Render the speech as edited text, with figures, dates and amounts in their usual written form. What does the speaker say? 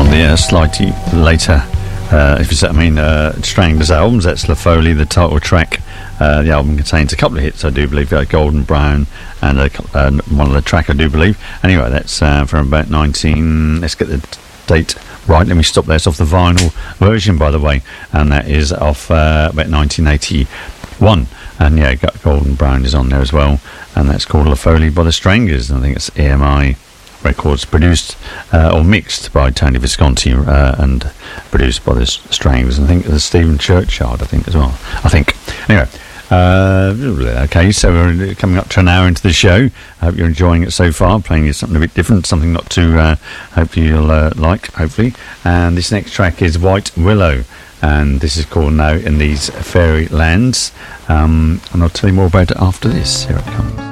Slightly later, if you say, Stranglers albums. That's La Foley, the title track. The album contains a couple of hits, I do believe, Golden Brown and one of the track, I do believe. Anyway, that's from about 19. Let's get the date right. Let me stop there. It's off the vinyl version, by the way, and that is off about 1981. And yeah, Golden Brown is on there as well, and that's called La Foley by the Stranglers. And I think it's EMI Records, produced or mixed by Tony Visconti and produced by the Stranglers. I think the Stephen Churchyard, as well. Anyway, okay, so we're coming up to an hour into the show. I hope you're enjoying it so far. Playing you something a bit different, something not too hopefully you'll like, hopefully. And this next track is White Willow, and this is called Now in These Fairy Lands. And I'll tell you more about it after this. Here it comes.